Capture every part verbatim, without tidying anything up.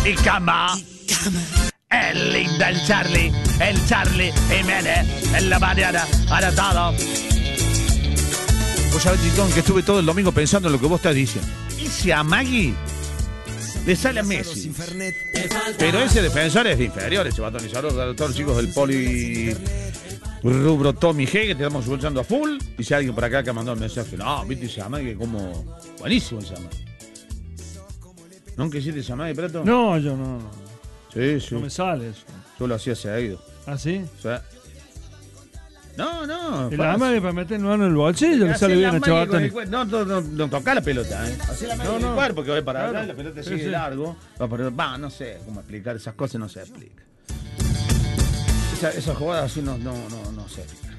y cama. El lindo, el Charlie, el Charlie Jiménez, en la mañana, para todo. Vos sabés, Titón, que estuve todo el domingo pensando en lo que vos estás diciendo. Ese Amagui le sale a Messi. Pero ese defensor es inferior, ese batón. Y saludos a todos los chicos del Poli Rubro Tommy G, que te estamos escuchando a full. Y si alguien por acá que ha mandado un mensaje, no, viste ese Amagui como buenísimo ese Amagui. ¿Nunca hiciste ese Amagui, Prato? No, yo no, no. Sí, sí. No me sale eso. Yo lo hacía seguido. ¿Ah, sí? O sea, no, no. Y la Amagui para meter el mano en el bolsillo, le sale bien a Chabatón. No, no, no, no toca la pelota, ¿eh? Así la mano No, en el no. cuerpo, que va para Claro. atrás, la pelota Sí, sigue sí. largo. Va, pero, va, no sé cómo explicar esas cosas, no se explica. Esa, esa jugada así no, no, no, no se explica.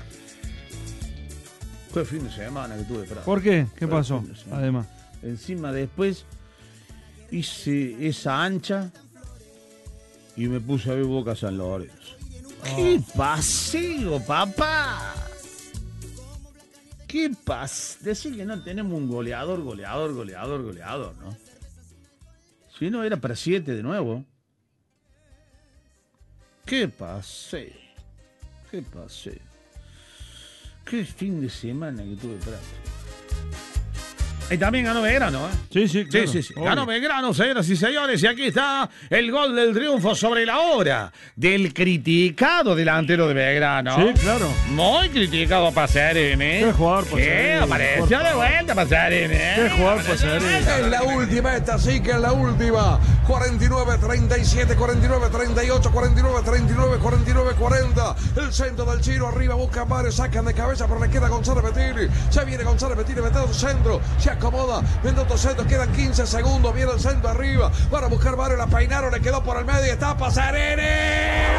Fue fin de semana que tuve, Prato. ¿Por qué? ¿Qué Fue pasó? fin de semana. Además. Encima después hice esa ancha y me puse a ver Boca San Lorenzo. Oh. ¡Qué paseo, papá! ¿Qué pas? Decir que no tenemos un goleador, goleador, goleador, goleador, ¿no? Si no, era para siete de nuevo. ¿Qué paseo? ¿Qué paseo? ¿Qué fin de semana que tuve, Prato? Y también ganó Belgrano, ¿eh? Sí, sí, claro. Sí, sí, sí. Obvio. Ganó Belgrano, señoras y señores. Y aquí está el gol del triunfo sobre la hora del criticado delantero de Belgrano. Sí, claro. Muy criticado Pacerini. Qué jugador ¿Qué? Pacerini, Apareció por de favor. vuelta Pacerini. Qué jugador Pacerini. Es la última, esta sí que es la última. cuarenta y nueve treinta y siete, cuarenta y nueve treinta y ocho, cuarenta y nueve treinta y nueve, cuarenta y nueve cuarenta. El centro del Chiro arriba, busca Mario, sacan de cabeza, pero le queda Gonzalo Bettini. Se viene Gonzalo Bettini, mete otro centro, se acomoda, viene otro centro, quedan quince segundos, viene el centro arriba. Para buscar Mario, la peinaron, le quedó por el medio y está Pacerini.